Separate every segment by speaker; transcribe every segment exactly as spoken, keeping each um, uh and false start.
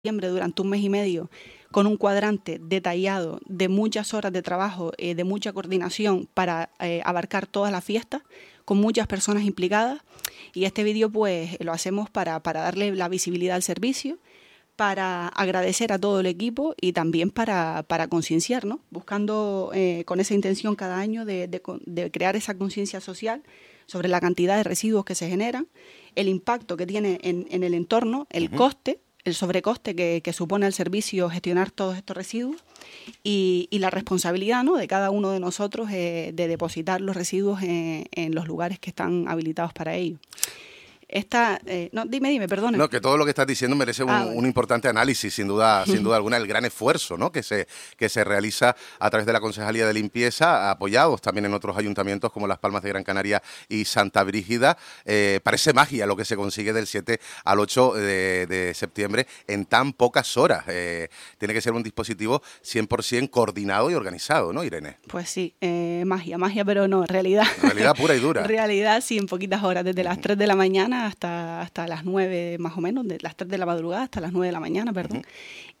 Speaker 1: durante un mes y medio con un cuadrante detallado de muchas horas de trabajo, eh, de mucha coordinación para eh, abarcar todas las fiestas, con muchas personas implicadas. Y este vídeo pues lo hacemos para, para darle la visibilidad al servicio, para agradecer a todo el equipo y también para, para concienciar, ¿no? Buscando eh, con esa intención cada año de, de, de crear esa conciencia social sobre la cantidad de residuos que se generan, el impacto que tiene en, en el entorno, el uh-huh. coste, el sobrecoste que, que supone al servicio gestionar todos estos residuos y, y la responsabilidad, ¿no?, de cada uno de nosotros eh, de depositar los residuos en, en los lugares que están habilitados para ello. Esta, eh, no, dime, dime, perdona.
Speaker 2: No, que todo lo que estás diciendo merece un, ah, bueno. un importante análisis, sin duda, sin duda alguna, el gran esfuerzo, ¿no?, que se que se realiza a través de la Concejalía de Limpieza, apoyados también en otros ayuntamientos como Las Palmas de Gran Canaria y Santa Brígida. Eh, parece magia lo que se consigue del siete al ocho de, de septiembre en tan pocas horas. Eh, tiene que ser un dispositivo cien por ciento coordinado y organizado, ¿no, Irene?
Speaker 1: Pues sí, eh, magia, magia, pero no, realidad.
Speaker 2: Realidad pura y dura.
Speaker 1: Realidad, sí, en poquitas horas, desde las tres de la mañana hasta, hasta las nueve más o menos, de las tres de la madrugada hasta las nueve de la mañana, perdón. Uh-huh.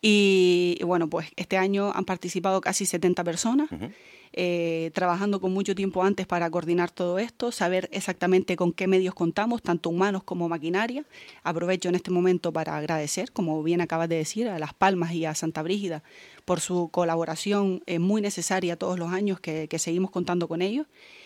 Speaker 1: y, y bueno, pues este año han participado casi setenta personas, uh-huh. eh, trabajando con mucho tiempo antes para coordinar todo esto, saber exactamente con qué medios contamos, tanto humanos como maquinaria. Aprovecho en este momento para agradecer, como bien acabas de decir, a Las Palmas y a Santa Brígida por su colaboración eh, muy necesaria todos los años que, que seguimos contando con ellos.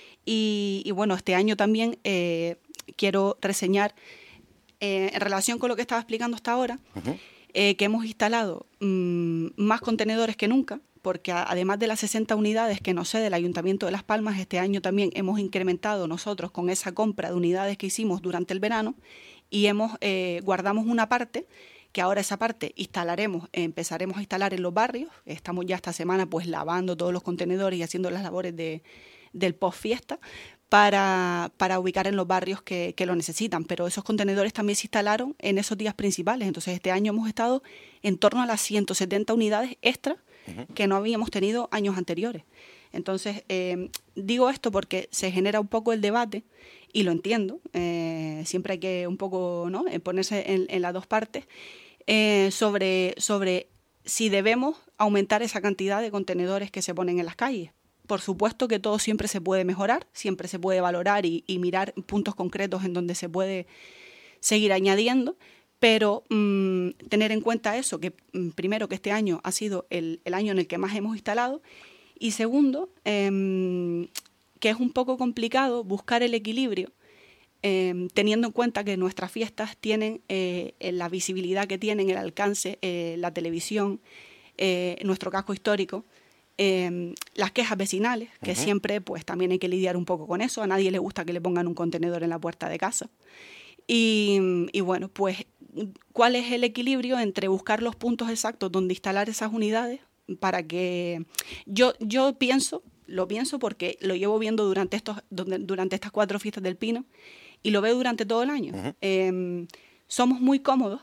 Speaker 1: Y, y bueno, este año también eh, quiero reseñar, eh, en relación con lo que estaba explicando hasta ahora, uh-huh. eh, que hemos instalado mmm, más contenedores que nunca, porque a, además de las sesenta unidades que nos cede el Ayuntamiento de Las Palmas, este año también hemos incrementado nosotros con esa compra de unidades que hicimos durante el verano y hemos eh, guardamos una parte, que ahora esa parte instalaremos, empezaremos a instalar en los barrios. Estamos ya esta semana pues lavando todos los contenedores y haciendo las labores de, del post fiesta, Para, para ubicar en los barrios que, que lo necesitan, pero esos contenedores también se instalaron en esos días principales. Entonces este año hemos estado en torno a las ciento setenta unidades extra uh-huh. que no habíamos tenido años anteriores. Entonces eh, digo esto porque se genera un poco el debate y lo entiendo, eh, siempre hay que un poco, ¿no?, ponerse en, en las dos partes, eh, sobre, sobre si debemos aumentar esa cantidad de contenedores que se ponen en las calles. Por supuesto que todo siempre se puede mejorar, siempre se puede valorar y, y mirar puntos concretos en donde se puede seguir añadiendo, pero mmm, tener en cuenta eso, que mmm, primero que este año ha sido el, el año en el que más hemos instalado, y segundo, eh, que es un poco complicado buscar el equilibrio, eh, teniendo en cuenta que nuestras fiestas tienen eh, la visibilidad que tienen, el alcance, eh, la televisión, eh, nuestro casco histórico, Eh, las quejas vecinales, que uh-huh. siempre pues también hay que lidiar un poco con eso. A nadie le gusta que le pongan un contenedor en la puerta de casa. Y, y bueno, pues, ¿cuál es el equilibrio entre buscar los puntos exactos donde instalar esas unidades? Para que yo, yo pienso, lo pienso porque lo llevo viendo durante, estos, durante estas cuatro fiestas del Pino y lo veo durante todo el año. Uh-huh. Eh, somos muy cómodos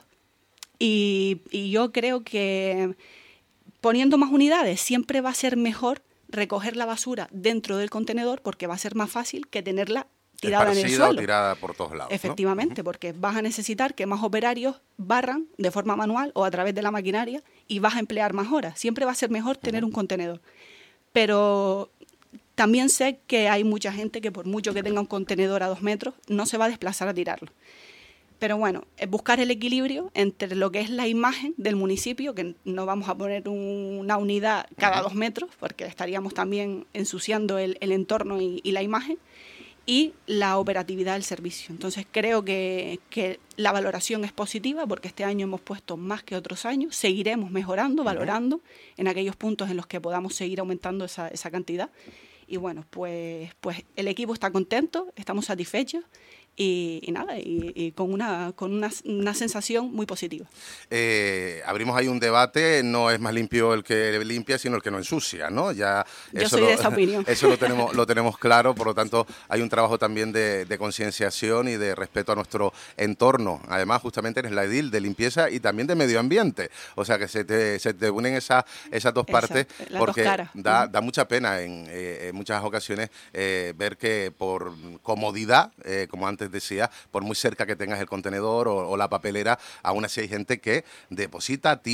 Speaker 1: y, y yo creo que poniendo más unidades siempre va a ser mejor recoger la basura dentro del contenedor porque va a ser más fácil que tenerla tirada en el suelo.
Speaker 2: O tirada por todos lados.
Speaker 1: Efectivamente, ¿no? Porque vas a necesitar que más operarios barran de forma manual o a través de la maquinaria y vas a emplear más horas. Siempre va a ser mejor tener uh-huh. un contenedor. Pero también sé que hay mucha gente que por mucho que tenga un contenedor a dos metros no se va a desplazar a tirarlo. Pero bueno, es buscar el equilibrio entre lo que es la imagen del municipio, que no vamos a poner un, una unidad cada dos metros, porque estaríamos también ensuciando el, el entorno y, y la imagen, y la operatividad del servicio. Entonces creo que, que la valoración es positiva, porque este año hemos puesto más que otros años, seguiremos mejorando, valorando en aquellos puntos en los que podamos seguir aumentando esa, esa cantidad. Y bueno, pues, pues el equipo está contento, estamos satisfechos. Y, y nada, y, y con una con una, una sensación muy positiva.
Speaker 2: Eh, abrimos ahí un debate, no es más limpio el que limpia, sino el que no ensucia, ¿no? Ya
Speaker 1: Yo
Speaker 2: eso
Speaker 1: soy
Speaker 2: lo,
Speaker 1: de esa opinión.
Speaker 2: Eso lo tenemos, lo tenemos claro, por lo tanto hay un trabajo también de, de concienciación y de respeto a nuestro entorno. Además, justamente eres la edil de limpieza y también de medio ambiente, o sea que se te, se te unen esa, esas dos partes,
Speaker 1: Exacto,
Speaker 2: porque
Speaker 1: dos caras.
Speaker 2: Da, da mucha pena en, eh, en muchas ocasiones eh, ver que por comodidad, eh, como antes antes decía, por muy cerca que tengas el contenedor o, o la papelera, aún así hay gente que deposita,